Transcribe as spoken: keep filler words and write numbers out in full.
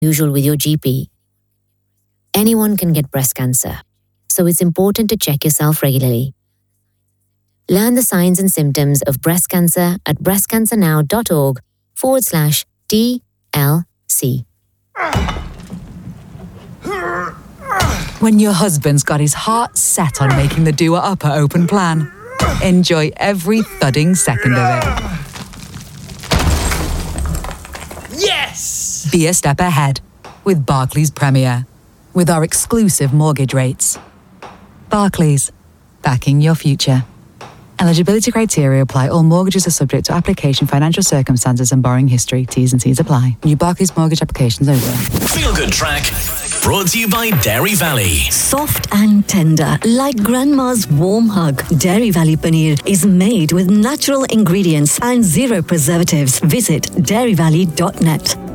usual with your G P. Anyone can get breast cancer, so it's important to check yourself regularly. Learn the signs and symptoms of breast cancer at breastcancernow.org forward slash DLC. When your husband's got his heart set on making the Dua Upper open plan, enjoy every thudding second of it. Yes! Be a step ahead with Barclays Premier, with our exclusive mortgage rates. Barclays, backing your future. Eligibility criteria apply. All mortgages are subject to application, financial circumstances and borrowing history. T's and C's apply. New Barclays mortgage applications over. Feel Good Track, brought to you by Dairy Valley. Soft and tender, like grandma's warm hug. Dairy Valley paneer is made with natural ingredients and zero preservatives. Visit dairy valley dot net.